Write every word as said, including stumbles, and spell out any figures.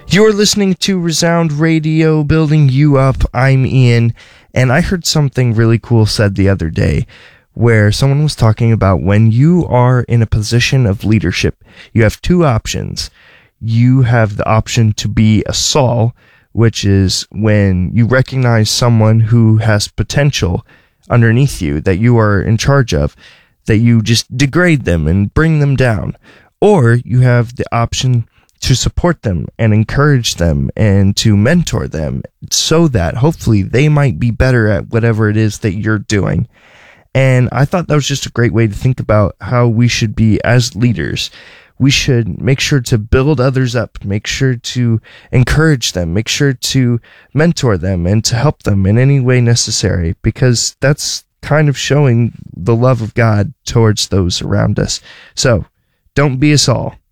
You're listening to Resound Radio, building you up. I'm Ian, and I heard something really cool said the other day where someone was talking about when you are in a position of leadership, you have two options. You have the option to be a Saul, which is when you recognize someone who has potential underneath you that you are in charge of, that you just degrade them and bring them down. Or you have the option to support them and encourage them and to mentor them so that hopefully they might be better at whatever it is that you're doing. And I thought that was just a great way to think about how we should be as leaders. We should make sure to build others up, make sure to encourage them, make sure to mentor them and to help them in any way necessary, because that's kind of showing the love of God towards those around us. So don't be a Saul.